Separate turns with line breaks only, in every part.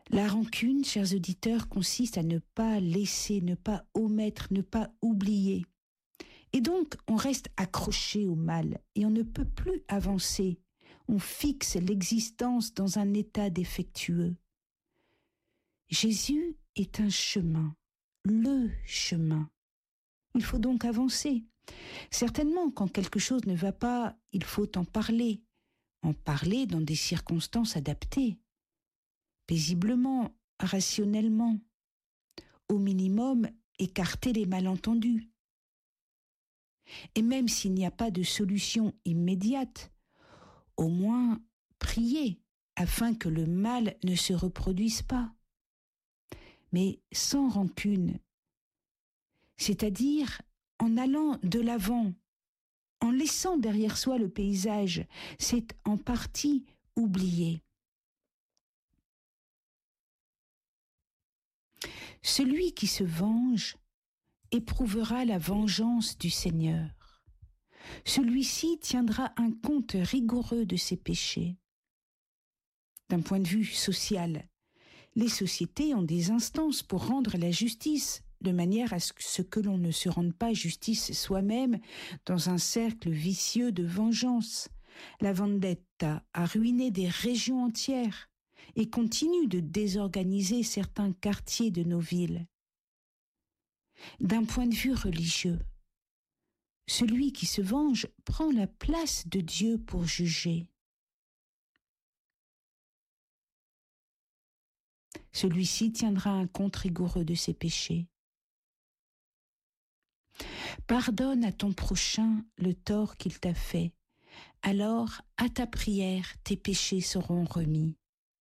La rancune, chers auditeurs, consiste à ne pas laisser, ne pas omettre, ne pas oublier. Et donc, on reste accroché au mal et on ne peut plus avancer. On fixe l'existence dans un état défectueux. Jésus est un chemin, le chemin. Il faut donc avancer. Certainement, quand quelque chose ne va pas, il faut en parler dans des circonstances adaptées, paisiblement, rationnellement, au minimum, écarter les malentendus. Et même s'il n'y a pas de solution immédiate, au moins prier afin que le mal ne se reproduise pas. Mais sans rancune, c'est-à-dire en allant de l'avant, en laissant derrière soi le paysage, c'est en partie oublié. Celui qui se venge éprouvera la vengeance du Seigneur. Celui-ci tiendra un compte rigoureux de ses péchés. D'un point de vue social, les sociétés ont des instances pour rendre la justice, de manière à ce que l'on ne se rende pas justice soi-même dans un cercle vicieux de vengeance. La vendetta a ruiné des régions entières et continue de désorganiser certains quartiers de nos villes. D'un point de vue religieux, celui qui se venge prend la place de Dieu pour juger. Celui-ci tiendra un compte rigoureux de ses péchés. Pardonne à ton prochain le tort qu'il t'a fait. Alors, à ta prière, tes péchés seront remis.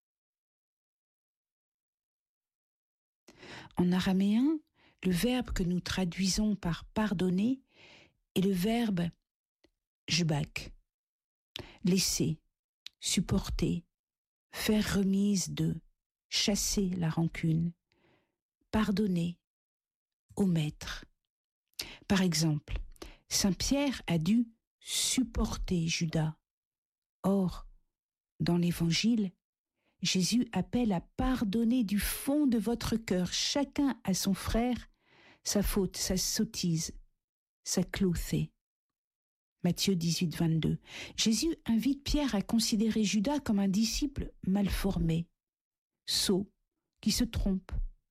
En araméen, le verbe que nous traduisons par pardonner est le verbe jbak, laisser, supporter, faire remise de, chasser la rancune, pardonner, omettre. Par exemple, saint Pierre a dû supporter Judas. Or, dans l'Évangile, Jésus appelle à pardonner du fond de votre cœur, chacun à son frère, sa faute, sa sottise, sa clouthée. Matthieu 18, 22. Jésus invite Pierre à considérer Judas comme un disciple mal formé, sot, qui se trompe,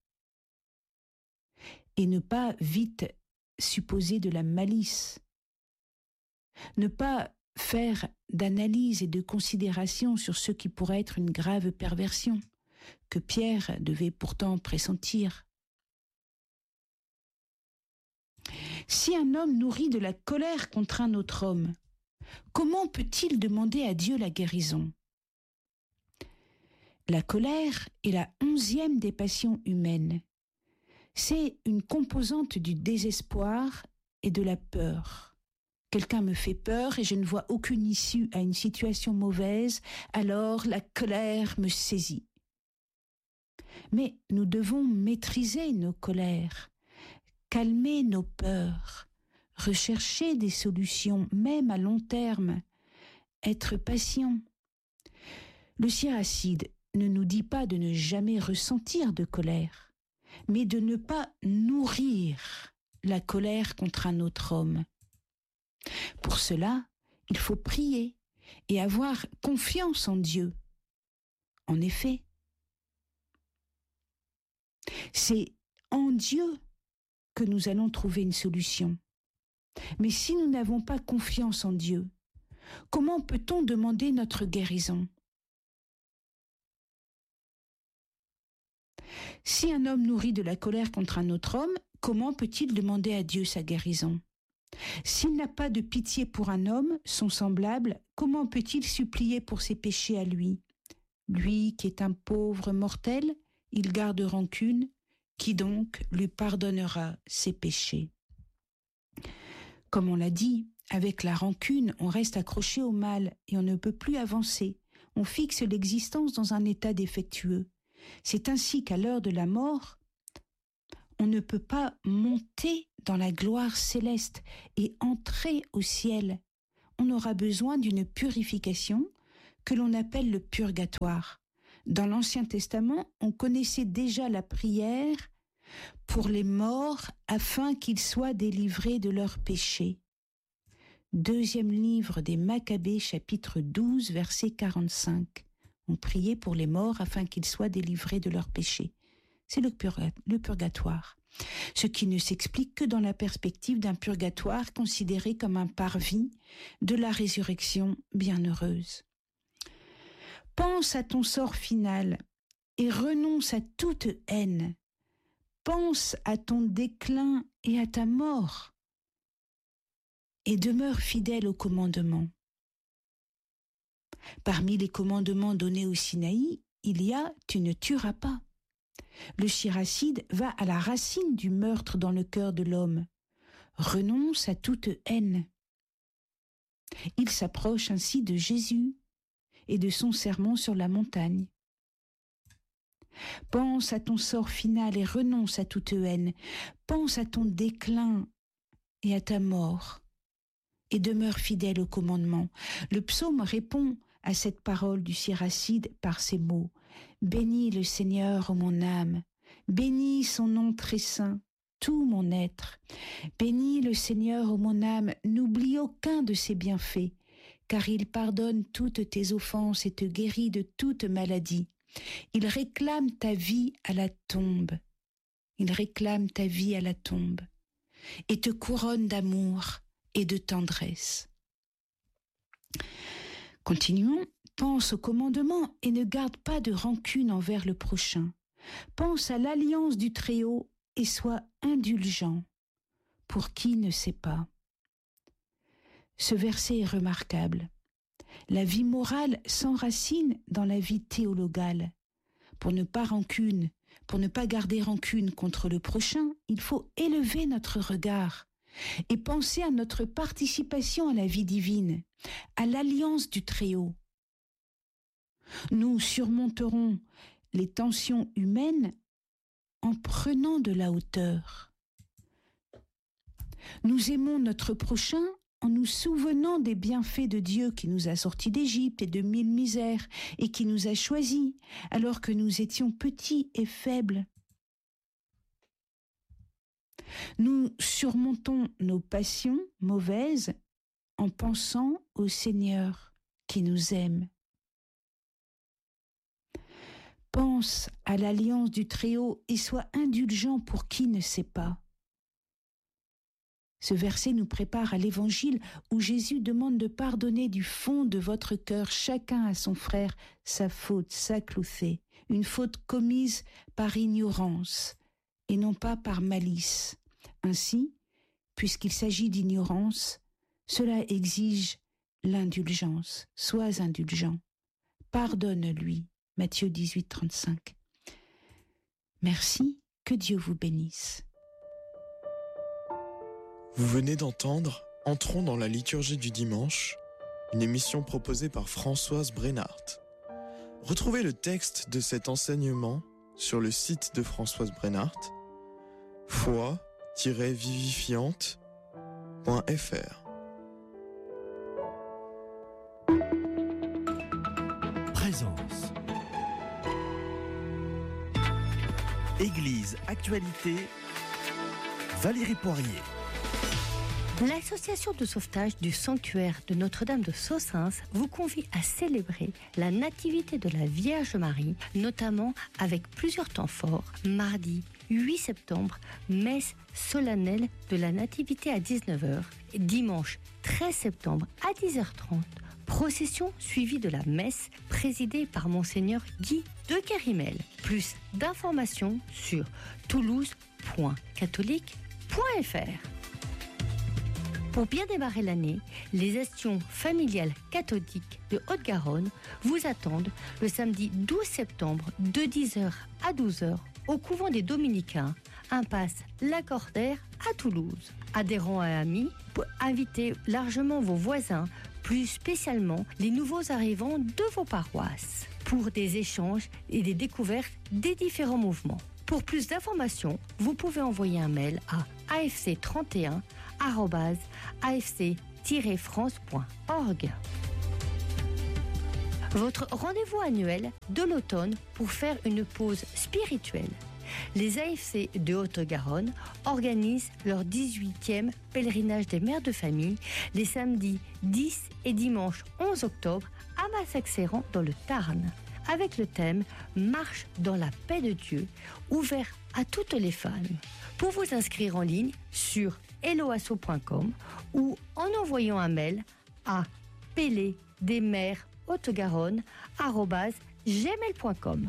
et ne pas vite supposer de la malice, ne pas faire d'analyse et de considération sur ce qui pourrait être une grave perversion, que Pierre devait pourtant pressentir. Si un homme nourrit de la colère contre un autre homme, comment peut-il demander à Dieu la guérison ? La colère est la 11e des passions humaines. C'est une composante du désespoir et de la peur. Quelqu'un me fait peur et je ne vois aucune issue à une situation mauvaise, alors la colère me saisit. Mais nous devons maîtriser nos colères, calmer nos peurs, rechercher des solutions, même à long terme, être patient. Le siracide ne nous dit pas de ne jamais ressentir de colère, mais de ne pas nourrir la colère contre un autre homme. Pour cela, il faut prier et avoir confiance en Dieu. En effet, c'est en Dieu que nous allons trouver une solution. Mais si nous n'avons pas confiance en Dieu, comment peut-on demander notre guérison ? Si un homme nourrit de la colère contre un autre homme, comment peut-il demander à Dieu sa guérison ? S'il n'a pas de pitié pour un homme, son semblable, comment peut-il supplier pour ses péchés à lui ? Lui qui est un pauvre mortel, il garde rancune, qui donc lui pardonnera ses péchés ? Comme on l'a dit, avec la rancune, on reste accroché au mal et on ne peut plus avancer. On fixe l'existence dans un état défectueux. C'est ainsi qu'à l'heure de la mort, on ne peut pas monter dans la gloire céleste et entrer au ciel. On aura besoin d'une purification que l'on appelle le purgatoire. Dans l'Ancien Testament, on connaissait déjà la prière pour les morts afin qu'ils soient délivrés de leurs péchés. Deuxième livre des Maccabées, chapitre 12, verset 45. On priait pour les morts afin qu'ils soient délivrés de leurs péchés. C'est le purgatoire. Ce qui ne s'explique que dans la perspective d'un purgatoire considéré comme un parvis de la résurrection bienheureuse. Pense à ton sort final et renonce à toute haine. Pense à ton déclin et à ta mort et demeure fidèle aux commandements. Parmi les commandements donnés au Sinaï, il y a « tu ne tueras pas ». Le shiracide va à la racine du meurtre dans le cœur de l'homme. Renonce à toute haine. Il s'approche ainsi de Jésus et de son sermon sur la montagne. Pense à ton sort final et renonce à toute haine. Pense à ton déclin et à ta mort et demeure fidèle au commandement. Le psaume répond à cette parole du shiracide par ces mots. Bénis le Seigneur, ô mon âme, bénis son nom très saint, tout mon être. Bénis le Seigneur, ô mon âme, n'oublie aucun de ses bienfaits, car il pardonne toutes tes offenses et te guérit de toute maladie. Il réclame ta vie à la tombe. Il réclame ta vie à la tombe et te couronne d'amour et de tendresse. Continuons. Pense au commandement et ne garde pas de rancune envers le prochain. Pense à l'alliance du Très-Haut et sois indulgent pour qui ne sait pas. Ce verset est remarquable. La vie morale s'enracine dans la vie théologale. Pour ne pas garder rancune contre le prochain, il faut élever notre regard et penser à notre participation à la vie divine, à l'alliance du Très-Haut. Nous surmonterons les tensions humaines en prenant de la hauteur. Nous aimons notre prochain en nous souvenant des bienfaits de Dieu qui nous a sortis d'Égypte et de 1000 misères et qui nous a choisis alors que nous étions petits et faibles. Nous surmontons nos passions mauvaises en pensant au Seigneur qui nous aime. Pense à l'alliance du Très-Haut et sois indulgent pour qui ne sait pas. Ce verset nous prépare à l'Évangile où Jésus demande de pardonner du fond de votre cœur chacun à son frère sa faute, sa clouthée, une faute commise par ignorance et non pas par malice. Ainsi, puisqu'il s'agit d'ignorance, cela exige l'indulgence. Sois indulgent. Pardonne-lui. Matthieu 18, 35. Merci, que Dieu vous bénisse.
Vous venez d'entendre Entrons dans la liturgie du dimanche, une émission proposée par Françoise Brenhardt. Retrouvez le texte de cet enseignement sur le site de Françoise Brenhardt, foi-vivifiante.fr.
Présence. Église Actualité, Valérie Poirier.
L'association de sauvetage du sanctuaire de Notre-Dame de Sossins vous convie à célébrer la nativité de la Vierge Marie, notamment avec plusieurs temps forts. Mardi 8 septembre, messe solennelle de la nativité à 19h. Dimanche 13 septembre à 10h30, procession suivie de la messe présidée par Monseigneur Guy de Kérimel. Plus d'informations sur toulouse.catholique.fr. Pour bien démarrer l'année, les actions familiales catholiques de Haute-Garonne vous attendent le samedi 12 septembre de 10h à 12h au couvent des Dominicains, impasse Lacordaire à Toulouse. Adhérents et amis, invitez largement vos voisins, plus spécialement les nouveaux arrivants de vos paroisses, pour des échanges et des découvertes des différents mouvements. Pour plus d'informations, vous pouvez envoyer un mail à afc31@afc-france.org. Votre rendez-vous annuel de l'automne pour faire une pause spirituelle. Les AFC de Haute-Garonne organisent leur 18e pèlerinage des mères de famille les samedis 10 et dimanche 11 octobre à Massac-Serran dans le Tarn, avec le thème « Marche dans la paix de Dieu », ouvert à toutes les femmes. Pour vous inscrire en ligne sur helloasso.com ou en envoyant un mail à peledesmershaute-garonne@gmail.com.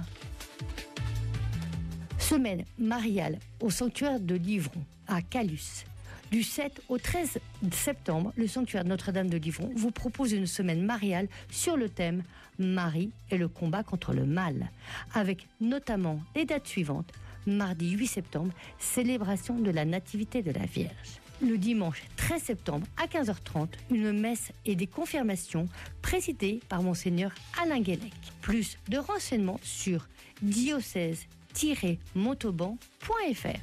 Semaine mariale au sanctuaire de Livron à Calus. Du 7 au 13 septembre, le sanctuaire Notre-Dame de Livron vous propose une semaine mariale sur le thème Marie et le combat contre le mal, avec notamment les dates suivantes. Mardi 8 septembre, célébration de la Nativité de la Vierge. Le dimanche 13 septembre à 15h30, une messe et des confirmations présidées par Monseigneur Alain Guélec. Plus de renseignements sur diocèse-montauban.fr.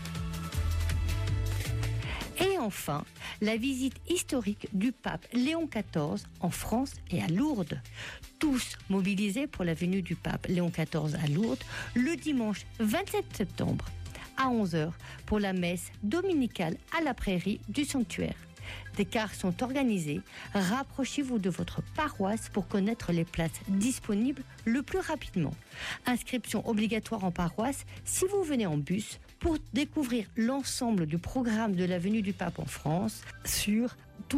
Et enfin, la visite historique du pape Léon XIV en France et à Lourdes. Tous mobilisés pour la venue du pape Léon XIV à Lourdes le dimanche 27 septembre à 11h pour la messe dominicale à la prairie du sanctuaire. Des cars sont organisés. Rapprochez-vous de votre paroisse pour connaître les places disponibles le plus rapidement. Inscription obligatoire en paroisse si vous venez en bus pour découvrir l'ensemble du programme de la venue du pape en France sur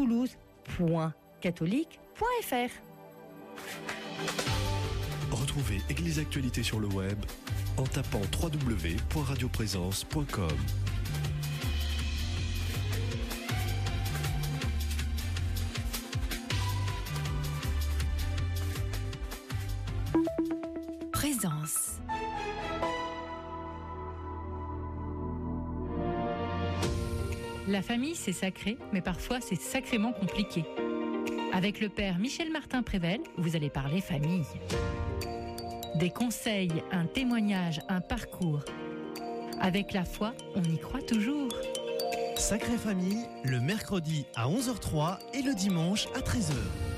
toulouse.catholique.fr.
Retrouvez Église Actualité sur le web en tapant www.radioprésence.com.
Présence. La famille, c'est sacré, mais parfois c'est sacrément compliqué. Avec le père Michel Martin-Prével, vous allez parler famille. Des conseils, un témoignage, un parcours. Avec la foi, on y croit toujours.
Sacrée Famille, le mercredi à 11h03 et le dimanche à 13h.